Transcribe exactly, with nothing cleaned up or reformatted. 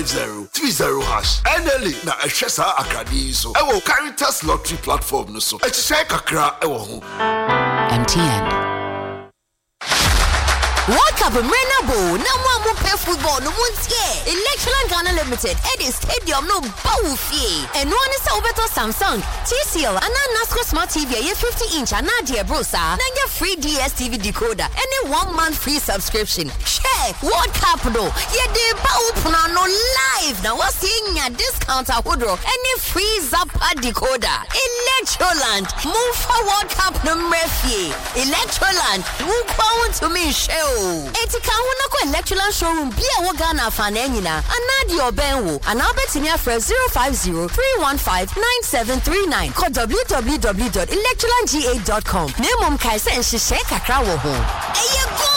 zero three zero hash. N L A na ehwe sa akrade so. Ewo Caritas Lottery platform no so. Echiche kakra ewo ho. M T N. World Cup Renabo, no more pay football, no one's here. Electron Ghana Limited, Eddie Stadium, no bow fee. And one is over to Samsung, T C L, and a NASCO Smart T V, a fifty inch, and Nadia Brosa, then your free D S T V decoder, and a one month free subscription. Share World Cup, though, yeah, they bow no live. Now, what's seeing your discount at Woodrow, and a free Zappa decoder. Electroland, move for World Cup no refie. Electroland, move on to me, show. Etika wona ko Electroland showroom bia wo Ghana fa na nyina anadi obenwo ana obetinia fresh zero five zero three one five nine seven three nine call w w w dot electroland g eight dot com. Nemom kai se nhye kakra wo ho. Eye go